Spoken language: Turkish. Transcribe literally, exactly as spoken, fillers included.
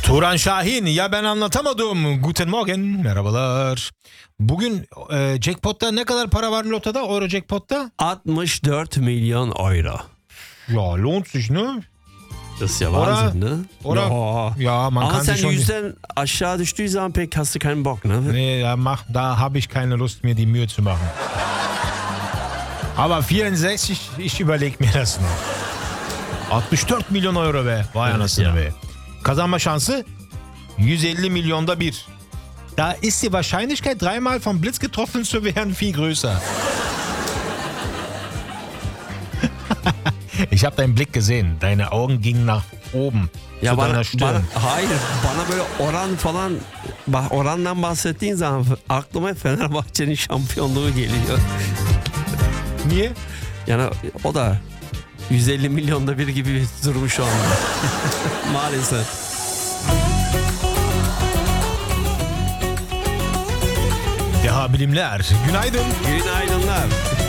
Turan Şahin, ya ben anlatamadım. Guten Morgen, merhabalar. Bugün e, jackpot'ta ne kadar para var lotoda, Euro jackpot'ta? altmış dört milyon euro. Ya lohnt sich, ne? Das ist ja Wahnsinn, ne? Oder? Ja. Ja, man Ama kann sen sich schon... yüzden aşağı düştüğü zaman pek hast du keinen Bock, ne? Nee, da, mach, da habe ich keine Lust, mir die Mühe zu machen. Aber vierundsechzig, ich überlege mir das noch. altmış dört milyon euro be. Vay Evet anasını ya. be. Kazanma şansı yüz elli milyonda bir. Da ist die Wahrscheinlichkeit, dreimal vom Blitz getroffen zu werden, viel größer. Ich habe deinen Blick gesehen. Deine Augen gingen nach oben. Ya zu bana, deiner Stirn. bana, hayır bana böyle oran falan bah- orandan bahsettiğin zaman aklıma Fenerbahçe'nin şampiyonluğu geliyor. Niye? Yani o da yüz elli milyonda bir gibi bir durum şu anda. Maalesef. Deha bilimler. Günaydın. Günaydınlar.